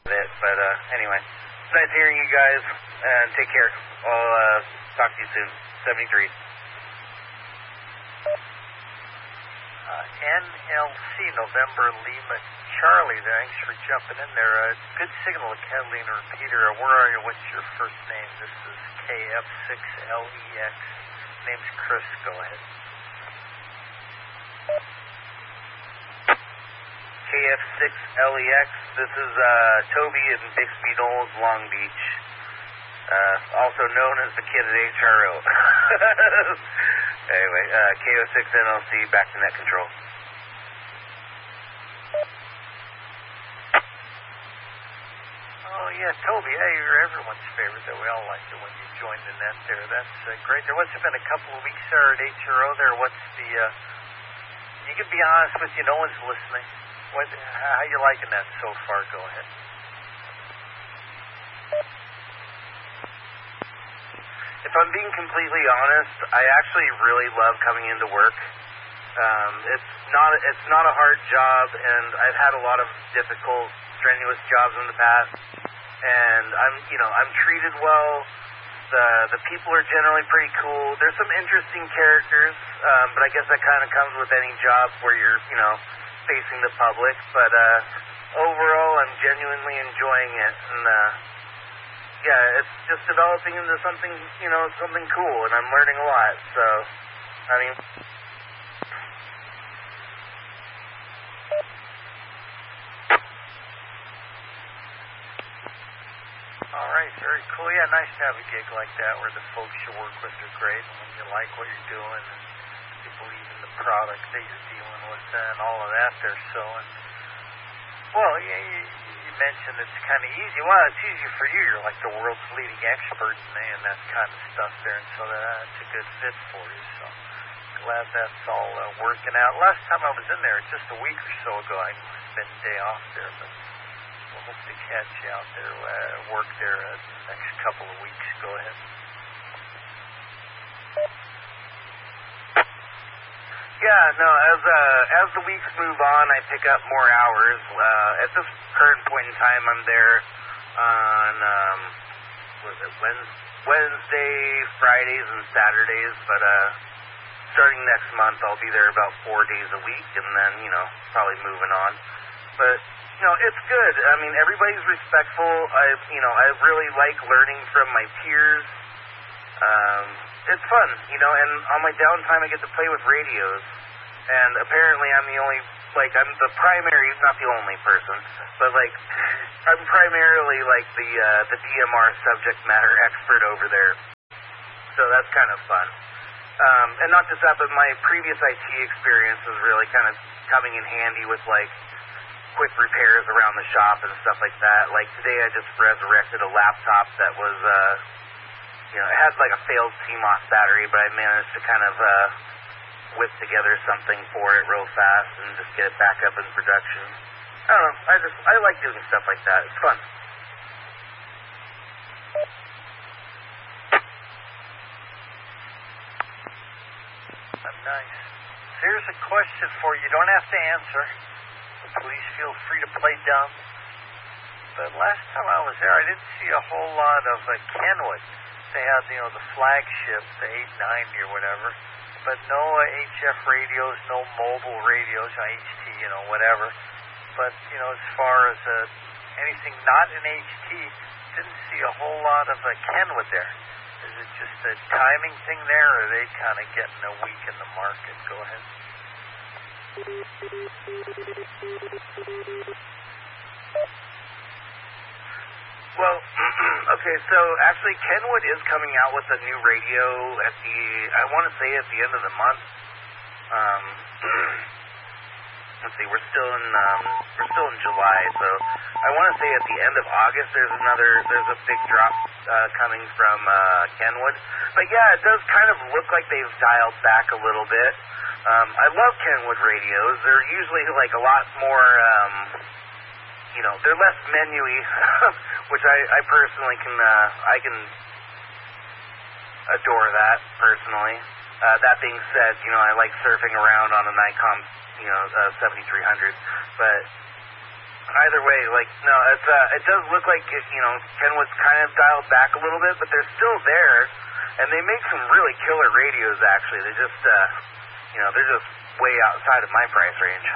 it. But anyway, nice hearing you guys, and take care. I'll talk to you soon. 73. NLC, November Lima Charlie, thanks for jumping in there. Good signal, Catalina or Peter. Where are you? What's your first name? This is KF6LEX. Name's Chris. Go ahead. KF6LEX. This is Toby in Bixby Knolls, Long Beach. Also known as the kid at HRO. Anyway, KO6NLC, back to net control. Oh, yeah, Toby, hey, you're everyone's favorite, that we all liked it when you joined the net there. That's great. There must have been a couple of weeks there at HRO there. What's the, you can be honest with you, no one's listening. How you liking that so far? Go ahead. If I'm being completely honest, I actually really love coming into work. It's not a hard job, and I've had a lot of difficult, strenuous jobs in the past, and I'm treated well. The people are generally pretty cool. There's some interesting characters, but I guess that kind of comes with any job where you're, facing the public. But overall, I'm genuinely enjoying it, and yeah, it's just developing into something, something cool, and I'm learning a lot. So, I mean, all right, very cool. Yeah, nice to have a gig like that where the folks you work with are great, and when you like what you're doing, and you believe in the product that you're dealing with, and all of that there. So, well, yeah, you mentioned it's kind of easy. Well, it's easy for you. You're like the world's leading expert in that kind of stuff there, and so that's a good fit for you. So glad that's all working out. Last time I was in there, just a week or so ago, I spent a day off there, but we'll hope to catch you out there, work there the next couple of weeks. Go ahead. Yeah, no, as the weeks move on, I pick up more hours. At this current point in time, I'm there on, Wednesday, Fridays, and Saturdays, but starting next month, I'll be there about 4 days a week, and then, probably moving on. But, it's good. I mean, everybody's respectful. I really like learning from my peers. It's fun, and on my downtime I get to play with radios, and apparently I'm the only, I'm the primary, not the only person, but, I'm primarily, the DMR subject matter expert over there, so that's kind of fun. And not just that, but my previous IT experience was really kind of coming in handy with, quick repairs around the shop and stuff like that. Like, today I just resurrected a laptop that was, it had a failed CMOS battery, but I managed to kind of whip together something for it real fast and just get it back up in production. I don't know. I like doing stuff like that. It's fun. Nice. Here's a question for you. You don't have to answer. Please feel free to play dumb. But last time I was there, I didn't see a whole lot of Kenwood. They had, the flagship, the 890 or whatever, but no HF radios, no mobile radios, HT, whatever. But, as far as anything not in HT, didn't see a whole lot of Kenwood there. Is it just a timing thing there, or are they kind of getting a weak in the market? Go ahead. Well, okay, so actually Kenwood is coming out with a new radio I want to say at the end of the month. Let's see, we're still in July, so I want to say at the end of August there's a big drop coming from Kenwood. But yeah, it does kind of look like they've dialed back a little bit. I love Kenwood radios. They're usually a lot more they're less menu-y, which I personally can adore that, personally. That being said, I like surfing around on a Nikon, 7300, but either way, like, no, it's it does look like it, Kenwood's kind of dialed back a little bit, but they're still there, and they make some really killer radios. Actually, they just, they're just way outside of my price range.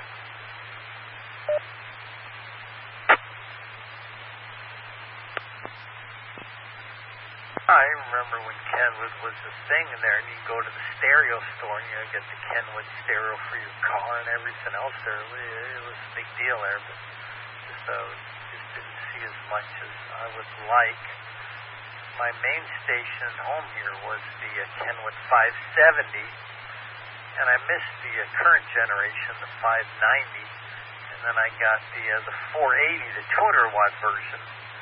I remember when Kenwood was the thing in there, and you go to the stereo store and you get the Kenwood stereo for your car and everything else there. It was a big deal there, but just didn't see as much as I would like. My main station at home here was the Kenwood 570, and I missed the current generation, the 590, and then I got the 480, the 200-watt version.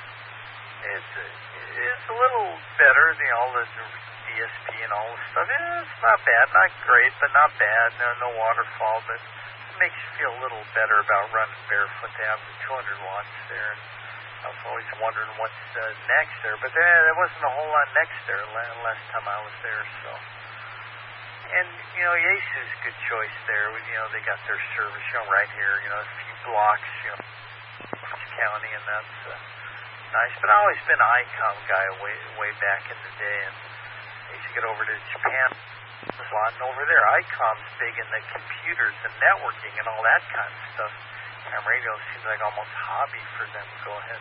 It's a little better, all the DSP and all the stuff. It's not bad, not great, but not bad. No waterfall, but it makes you feel a little better about running barefoot to have the 200 watts there. And I was always wondering what's next there, but there wasn't a whole lot next there last time I was there. So, and Yaesu's a good choice there. They got their service right here. A few blocks, County, and that's nice. But I've always been an ICOM guy way back in the day, and I used to get over to Japan a lot, and over there ICOM's big in the computers and networking and all that kind of stuff. And radio seems like almost a hobby for them. Go ahead.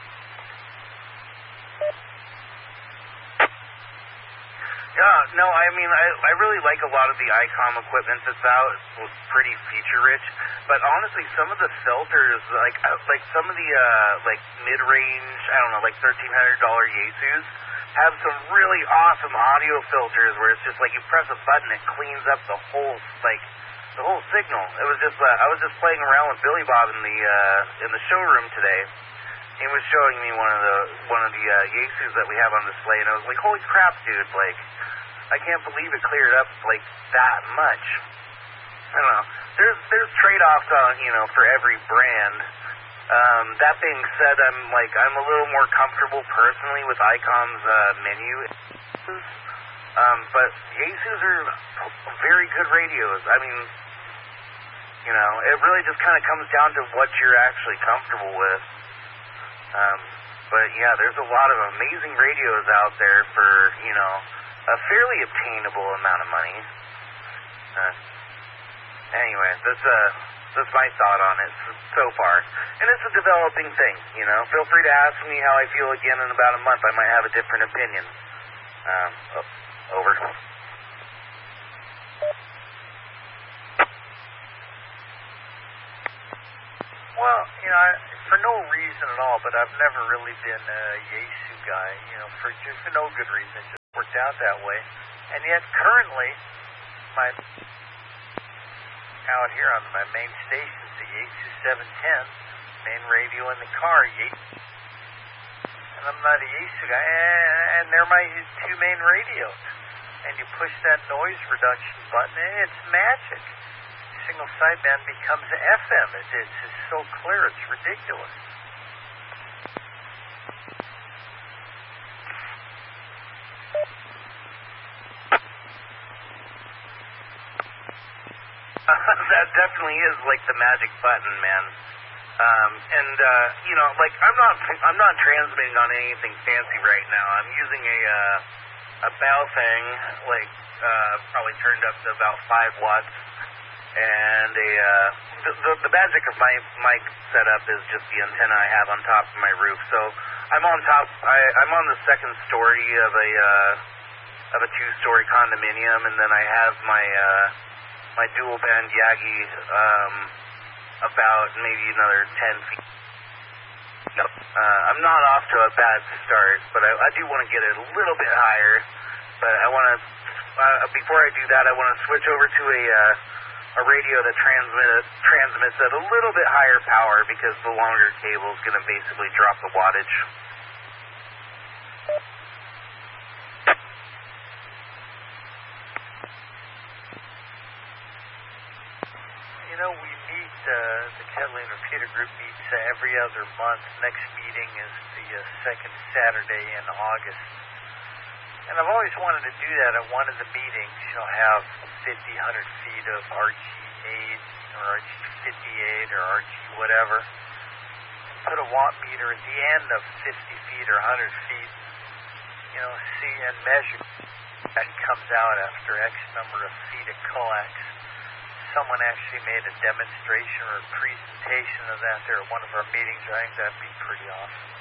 Yeah, no, I mean, I really like a lot of the ICOM equipment that's out. It's pretty feature-rich. But honestly, some of the filters, like some of the, mid-range, I don't know, like $1,300 Yaesus, have some really awesome audio filters where it's just like you press a button, it cleans up the whole signal. It was just, I was just playing around with Billy Bob in the showroom today. He was showing me one of the Yaesus that we have on display, and I was like, holy crap, dude, like, I can't believe it cleared up like that much. I don't know. There's trade-offs on, for every brand. That being said, I'm a little more comfortable personally with ICOM's menu. But Yaesus are very good radios. I mean, it really just kind of comes down to what you're actually comfortable with. But yeah, there's a lot of amazing radios out there for, a fairly obtainable amount of money. Anyway, that's my thought on it so far. And it's a developing thing, Feel free to ask me how I feel again in about a month. I might have a different opinion. Over. Well, for no reason at all, but I've never really been a Yaesu guy, for no good reason. It just worked out that way. And yet, currently, out here on my main station is the Yaesu 710, main radio in the car, and I'm not a Yaesu guy, and they're my two main radios. And you push that noise reduction button, and it's magic. Single sideband becomes FM. It's just so clear, it's ridiculous. That definitely is like the magic button, man. I'm not transmitting on anything fancy right now. I'm using a Baofeng, probably turned up to about 5 watts. And the magic of my mic setup is just the antenna I have on top of my roof. So I'm on top. I'm on the second story of a 2-story condominium, and then I have my dual band Yagi about maybe another 10 feet. I'm not off to a bad start, but I do want to get it a little bit higher. But I want to before I do that, I want to switch over to a radio that transmits at a little bit higher power, because the longer cable is going to basically drop the wattage. We meet, the Kettling Repeater Group meets every other month. Next meeting is the second Saturday in August. And I've always wanted to do that at one of the meetings, have 50, 100 feet of RG8 or RG58 or RG whatever. put a watt meter at the end of 50 feet or 100 feet, you know, see and measure. That comes out after X number of feet of coax. Someone actually made a demonstration or a presentation of that there at one of our meetings. I think that'd be pretty awesome.